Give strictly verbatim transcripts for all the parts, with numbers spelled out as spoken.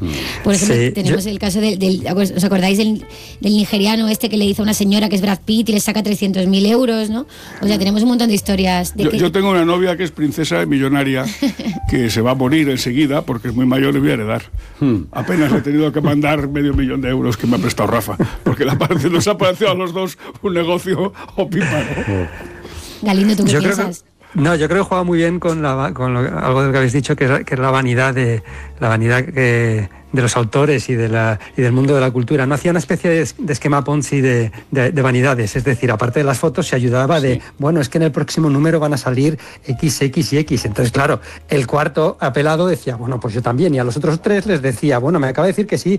Por ejemplo, Sí, tenemos yo... el caso del, del... ¿Os acordáis del, del nigeriano este que le dice a una señora que es Brad Pitt y le saca trescientos mil euros, ¿no? O sea, tenemos un montón de historias. De yo, que... yo tengo una novia que es princesa y millonaria que se va a morir enseguida porque es muy mayor y voy a heredar. Hmm. Apenas le he tenido que mandar medio millón de euros que me ha prestado Rafa, porque la parte nos ha parecido a los dos un negocio opíparo. Galindo, ¿tú qué yo piensas? Creo que... No, yo creo que juega muy bien con, la, con lo, algo de lo que habéis dicho, que es, que es la vanidad de la vanidad que, de los autores y, de la, y del mundo de la cultura. No hacía una especie de, de esquema Ponzi de, de, de vanidades, es decir, aparte de las fotos se ayudaba de, sí. bueno, es que en el próximo número van a salir X, X y X. Entonces, claro, el cuarto apelado decía, bueno, pues yo también, y a los otros tres les decía, bueno, me acaba de decir que sí,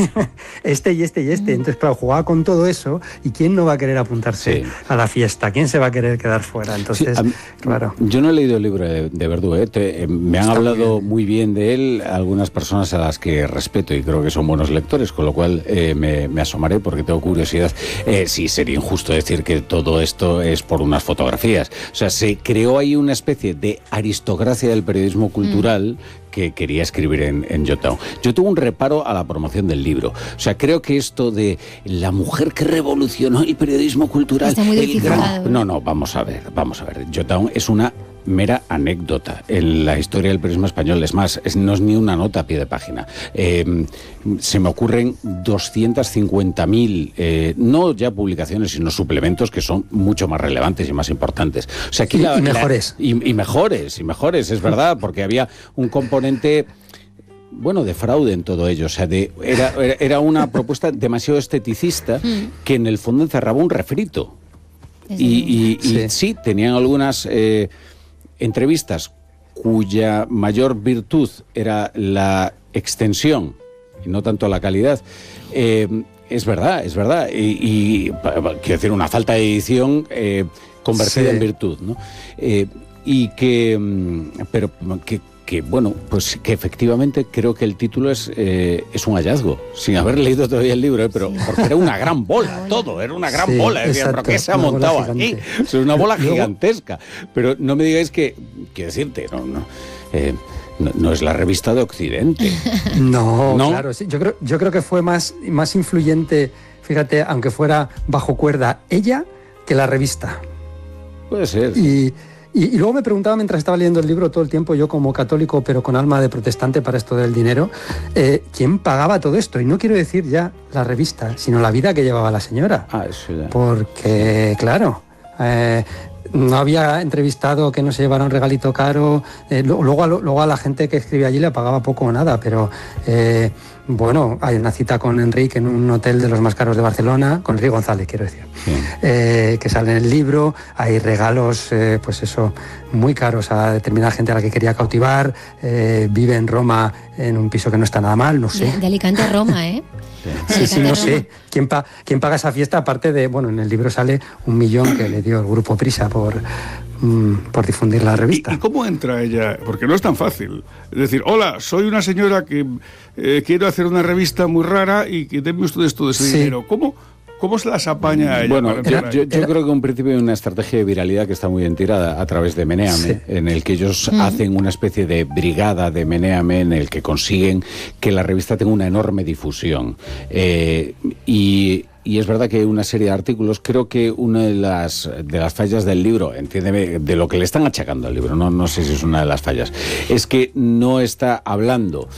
este y este y este. Entonces, claro, jugaba con todo eso, y ¿quién no va a querer apuntarse sí. a la fiesta? ¿Quién se va a querer quedar fuera? Entonces, sí, a, claro. Yo no he leído el libro de, de Verdú, ¿eh? Te, eh, me han Está hablado muy bien. muy bien de él algunas personas a las que respeto y creo que son buenos lectores, con lo cual eh, me, me asomaré porque tengo curiosidad. Eh, sí, sería injusto decir que todo esto es por unas fotografías. O sea, se creó ahí una especie de aristocracia del periodismo cultural mm. que quería escribir en, en Yotown. Yo tuve un reparo a la promoción del libro. O sea, creo que esto de la mujer que revolucionó el periodismo cultural... Está muy el gran... No, no, vamos a ver, vamos a ver. Yotown es una mera anécdota en la historia del periodismo español. Es más, es, no es ni una nota a pie de página. Eh, se me ocurren doscientas cincuenta mil, eh, no ya publicaciones, sino suplementos que son mucho más relevantes y más importantes. O sea, aquí y, la, y mejores. La, y, y mejores, y mejores, es verdad, porque había un componente... bueno, de fraude en todo ello. O sea, de, era, era una propuesta demasiado esteticista que en el fondo encerraba un refrito. Y, y, y sí. sí, tenían algunas eh, entrevistas cuya mayor virtud era la extensión y no tanto la calidad. Eh, es verdad, es verdad. Y, y quiero decir, una falta de edición eh, convertida sí. en virtud, ¿no? Eh, y que, pero que que bueno, pues que efectivamente creo que el título es, eh, es un hallazgo, sin haber leído todavía el libro, ¿eh? Pero porque era una gran bola, todo, era una gran sí, bola, decía, ¿pero qué se ha montado aquí? Es una bola gigantesca, pero no me digáis que, quiero decirte, no, no, eh, no, no es la revista de Occidente. No, ¿no? Claro, sí, yo creo, yo creo que fue más, más influyente, fíjate, aunque fuera bajo cuerda, ella que la revista. Puede ser. Y... Y, y luego me preguntaba mientras estaba leyendo el libro todo el tiempo, yo como católico pero con alma de protestante para esto del dinero, eh, ¿quién pagaba todo esto? Y no quiero decir ya la revista, sino la vida que llevaba la señora. Ah, eso ya. Porque, claro, eh, no había entrevistado que no se llevara un regalito caro, eh, luego, a, luego a la gente que escribía allí le pagaba poco o nada, pero... Eh, bueno, hay una cita con Enrique en un hotel de los más caros de Barcelona, con Enrique González, quiero decir, sí. eh, que sale en el libro. Hay regalos, eh, pues eso, muy caros a determinada gente a la que quería cautivar. Eh, vive en Roma en un piso que no está nada mal, no sé. De, de Alicante a Roma, ¿eh? Sí, sí, no sé. ¿Quién, pa, ¿Quién paga esa fiesta? Aparte de, bueno, en el libro sale un millón que le dio el grupo Prisa por, mm, por difundir la revista. ¿Y, ¿Y cómo entra ella? Porque no es tan fácil. Es decir, hola, soy una señora que eh, quiero hacer una revista muy rara y que denme ustedes todo ese sí. dinero. ¿Cómo? ¿Cómo se las apaña ella? Bueno, yo, yo, yo creo que en principio hay una estrategia de viralidad que está muy bien tirada a través de Menéame, sí. en el que ellos mm. hacen una especie de brigada de Menéame en el que consiguen que la revista tenga una enorme difusión. Eh, y... Y es verdad que hay una serie de artículos, creo que una de las, de las fallas del libro, entiéndeme, de lo que le están achacando al libro, no, no sé si es una de las fallas, es que no está hablando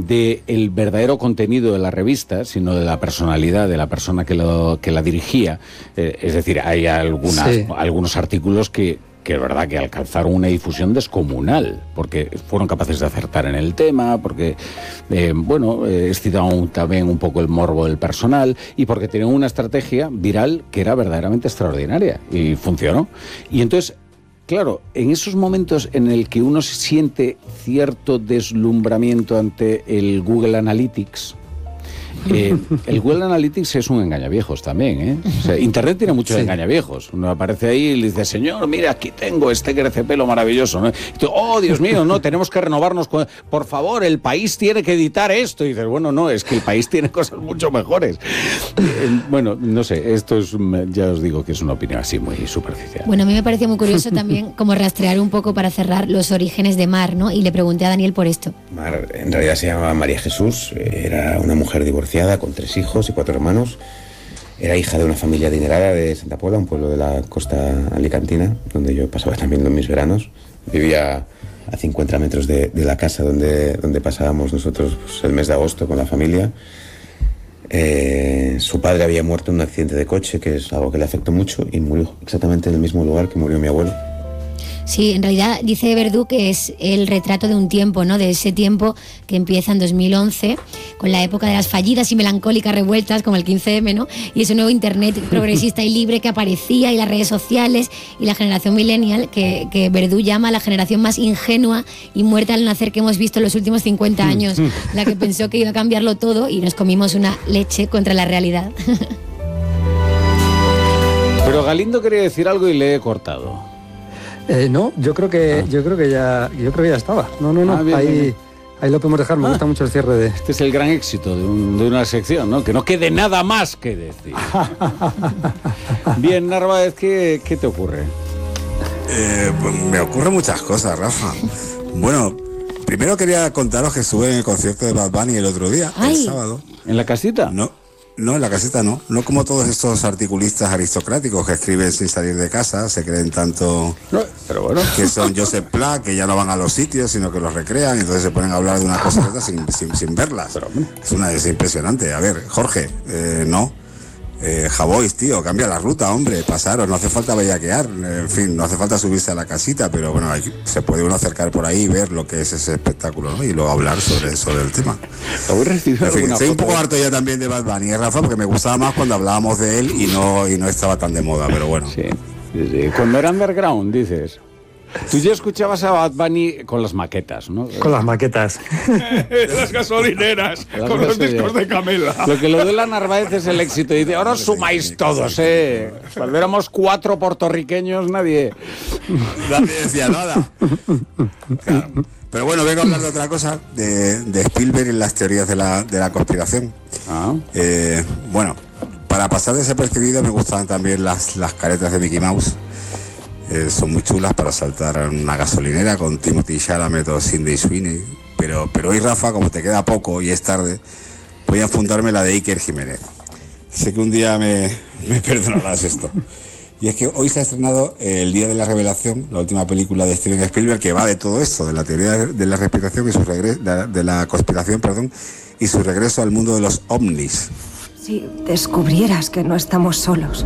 del verdadero contenido de la revista, sino de la personalidad de la persona que, lo, que la dirigía. Eh, es decir, hay algunas, sí. algunos artículos que... que es verdad que alcanzaron una difusión descomunal, porque fueron capaces de acertar en el tema, porque, eh, bueno, eh, excitaban también un poco el morbo del personal, y porque tenían una estrategia viral que era verdaderamente extraordinaria, y funcionó. Y entonces, claro, en esos momentos en el que uno siente cierto deslumbramiento ante el Google Analytics, Eh, el Google Analytics es un engañaviejos también, ¿eh? O sea, Internet tiene muchos sí. engañaviejos. Uno aparece ahí y le dice, señor, mira, aquí tengo este crecepelo maravilloso, ¿no? Y tú, oh, Dios mío, no, tenemos que renovarnos. Con... Por favor, el país tiene que editar esto. Y dices, bueno, no, es que el país tiene cosas mucho mejores. Eh, bueno, no sé, esto es, ya os digo que es una opinión así muy superficial. Bueno, a mí me pareció muy curioso también como rastrear un poco para cerrar los orígenes de Mar, ¿no? Y le pregunté a Daniel por esto. Mar, en realidad se llamaba María Jesús, era una mujer divorciada con tres hijos y cuatro hermanos. Era hija de una familia adinerada de Santa Pola, un pueblo de la costa alicantina, donde yo pasaba también mis veranos. Vivía a cincuenta metros de, de la casa donde, donde pasábamos nosotros pues, el mes de agosto con la familia. Eh, su padre había muerto en un accidente de coche, que es algo que le afectó mucho, y murió exactamente en el mismo lugar que murió mi abuelo. Sí, en realidad dice Verdú que es el retrato de un tiempo, ¿no? De ese tiempo que empieza en dos mil once, con la época de las fallidas y melancólicas revueltas, como el quince eme, ¿no? Y ese nuevo internet progresista y libre que aparecía, y las redes sociales, y la generación millennial, que, que Verdú llama la generación más ingenua y muerta al nacer que hemos visto en los últimos cincuenta años, la que pensó que iba a cambiarlo todo y nos comimos una leche contra la realidad. Pero Galindo quería decir algo y le he cortado. Eh, no, yo creo que ah. yo creo que ya yo creo que ya estaba. No, no, no. Ah, bien, ahí, bien. ahí lo podemos dejar. Me ah. gusta mucho el cierre de. Este es el gran éxito de, un, de una sección, ¿no? Que no quede nada más que decir. Bien, Narváez, ¿qué, qué te ocurre? Eh, pues me ocurren muchas cosas, Rafa. Bueno, primero quería contaros que estuve en el concierto de Bad Bunny el otro día, Ay. el sábado. ¿En la casita? No. No, en la caseta no. No como todos estos articulistas aristocráticos que escriben sin salir de casa, se creen tanto no, pero bueno. que son Joseph Pla, que ya no van a los sitios, sino que los recrean, y entonces se ponen a hablar de una cosa sin, sin, sin verlas. Pero, es, una, es impresionante. A ver, Jorge, eh, no. Eh, Javois, tío, cambia la ruta, hombre, pasaros, no hace falta bellaquear, en fin, no hace falta subirse a la casita, pero bueno, hay, se puede uno acercar por ahí y ver lo que es ese espectáculo, ¿no? Y luego hablar sobre, sobre el tema. En fin, soy un poco harto ya también de Bad Bunny, ¿eh, Rafa? Porque me gustaba más cuando hablábamos de él y no, y no estaba tan de moda, pero bueno. Sí, sí, sí. Cuando era underground, dices. Tú ya escuchabas a Bad Bunny con las maquetas, ¿no? Con las maquetas. Las gasolineras, las con los discos de Camela. Lo que lo de la Narváez es el éxito. Dice, ahora os sumáis todos, ¿eh? Cuando éramos cuatro puertorriqueños, nadie... Nadie decía nada. Claro. Pero bueno, vengo a hablar de otra cosa, de, de Spielberg y las teorías de la, de la conspiración. Ah. Eh, bueno, para pasar desapercibido me gustan también las, las caretas de Mickey Mouse. Eh, son muy chulas para saltar a una gasolinera con Timothy Chalamet o Sydney Sweeney. Pero, pero hoy, Rafa, como te queda poco y es tarde, voy a apuntarme la de Iker Jiménez. Sé que un día me, me perdonarás esto. Y es que hoy se ha estrenado El Día de la Revelación, la última película de Steven Spielberg, que va de todo esto, de la teoría de la respiración y su regreso, de la conspiración, perdón, y su regreso al mundo de los ovnis. Si descubrieras que no estamos solos,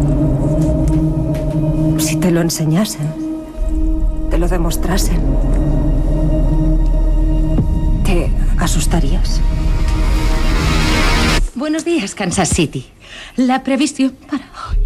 si te lo enseñasen, te lo demostrasen, ¿te asustarías? Buenos días, Kansas City. La previsión para hoy.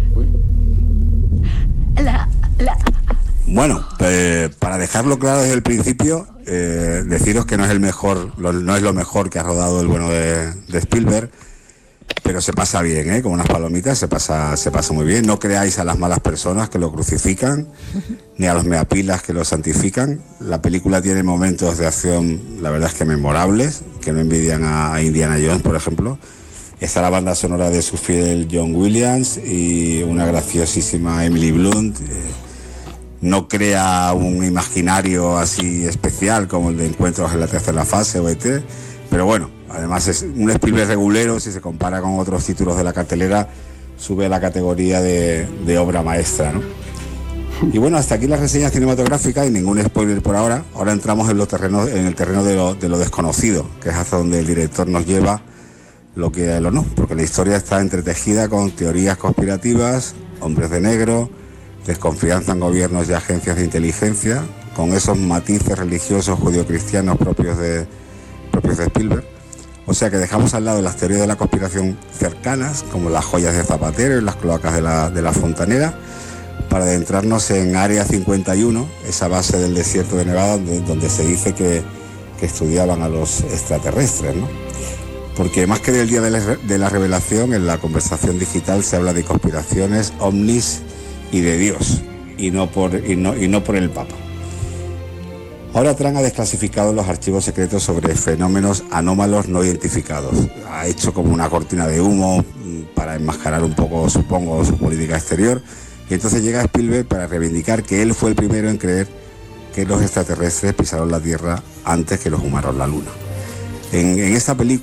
La, la... Bueno, eh, para dejarlo claro desde el principio, eh, deciros que no es el mejor, lo, no es lo mejor que ha rodado el bueno de, de Spielberg, pero se pasa bien, ¿eh? Como unas palomitas, se pasa, se pasa muy bien. No creáis a las malas personas que lo crucifican, ni a los meapilas que lo santifican. La película tiene momentos de acción, la verdad es que memorables, que no envidian a, a Indiana Jones, por ejemplo. Está la banda sonora de su fiel John Williams y una graciosísima Emily Blunt. Eh, no crea un imaginario así especial como el de Encuentros en la tercera fase o E T, pero bueno, además es un Spielberg regulero. Si se compara con otros títulos de la cartelera, sube a la categoría de, de obra maestra, ¿no? Y bueno, hasta aquí las reseñas cinematográficas y ningún spoiler por ahora. Ahora entramos en, los terrenos, en el terreno de lo, de lo desconocido, que es hasta donde el director nos lleva, lo que lo no, porque la historia está entretejida con teorías conspirativas, hombres de negro, desconfianza en gobiernos y agencias de inteligencia, con esos matices religiosos judio-cristianos propios de, propios de Spielberg. O sea que dejamos al lado las teorías de la conspiración cercanas, como las joyas de Zapatero y las cloacas de la, de la Fontanera, para adentrarnos en Área cincuenta y uno, esa base del desierto de Nevada donde, donde se dice que, que estudiaban a los extraterrestres, ¿no? Porque más que del día de la, de la revelación, en la conversación digital se habla de conspiraciones, ovnis y de Dios, y no por, y no, y no por el Papa. Ahora Trump ha desclasificado los archivos secretos sobre fenómenos anómalos no identificados. Ha hecho como una cortina de humo para enmascarar un poco, supongo, su política exterior. Y entonces llega Spielberg para reivindicar que él fue el primero en creer que los extraterrestres pisaron la Tierra antes que los humanos la Luna. En, en esta película